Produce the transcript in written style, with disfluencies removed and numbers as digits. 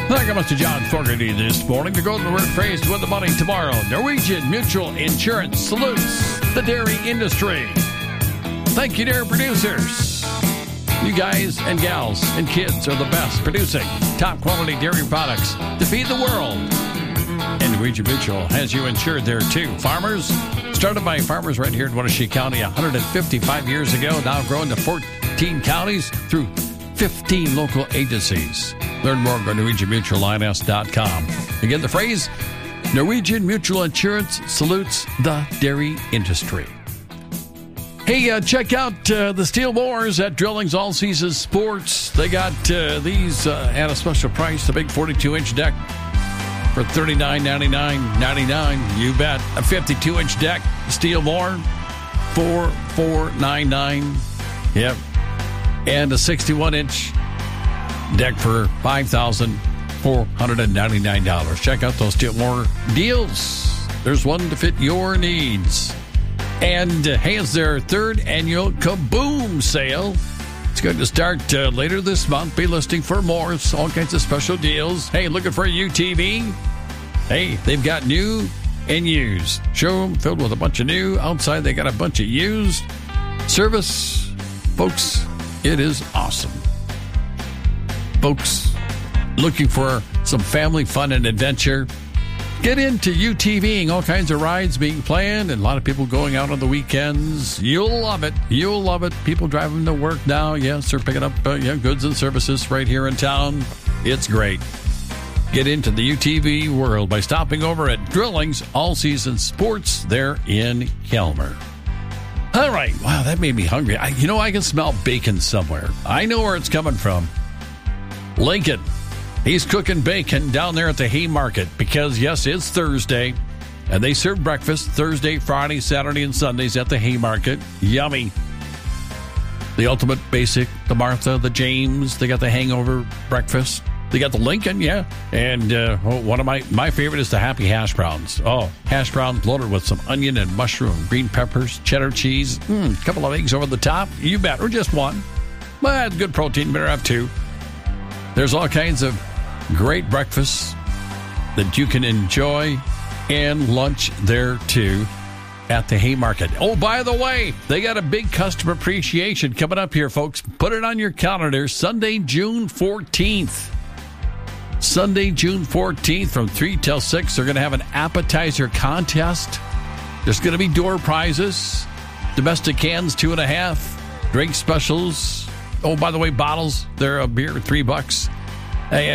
Welcome to John Fogerty this morning. The golden word phrase to win the money tomorrow. Norwegian Mutual Insurance salutes the dairy industry. Thank you, dairy producers. You guys and gals and kids are the best, producing top quality dairy products to feed the world. And Norwegian Mutual has you insured there too. Farmers, started by farmers right here in Wenatchee County 155 years ago, now growing to 14 counties through 15 local agencies. Learn more at NorwegianMutualINS.com. Again, the phrase, Norwegian Mutual Insurance salutes the dairy industry. Hey, check out the Steel Moors at Drilling's All Season Sports. They got these at a special price, the big 42-inch deck for $39.99. You bet. A 52-inch deck, Steel Moor, $4,499. Yep. And a 61-inch deck for $5,499. Check out those Steel Moor deals. There's one to fit your needs. And hey, it's their third annual Kaboom sale. It's going to start later this month. Be listing for more. All kinds of special deals. Hey, looking for a UTV? Hey, they've got new and used. Showroom filled with a bunch of new. Outside, they got a bunch of used. Service, folks, it is awesome. Folks, looking for some family fun and adventure? Get into UTVing, all kinds of rides being planned, and a lot of people going out on the weekends. You'll love it. You'll love it. People driving to work now. Yes, they're picking up goods and services right here in town. It's great. Get into the UTV world by stopping over at Drilling's All Season Sports there in Kelmer. All right. Wow, that made me hungry. I can smell bacon somewhere. I know where it's coming from. Lincoln. He's cooking bacon down there at the Haymarket because, yes, it's Thursday, and they serve breakfast Thursday, Friday, Saturday, and Sundays at the Haymarket. Yummy. The Ultimate Basic, the Martha, the James, they got the Hangover breakfast. They got the Lincoln, yeah. And one of my favorite is the Happy Hash Browns. Oh, hash browns loaded with some onion and mushroom, green peppers, cheddar cheese, a couple of eggs over the top. You bet, or just one. But good protein, better have two. There's all kinds of great breakfasts that you can enjoy and lunch there too at the Haymarket. Oh, by the way, they got a big customer appreciation coming up here, folks. Put it on your calendar. Sunday, June 14th. Sunday, June 14th from 3 till 6. They're going to have an appetizer contest. There's going to be door prizes. Domestic cans, 2.5. Drink specials. Oh, by the way, bottles. They're a beer, $3.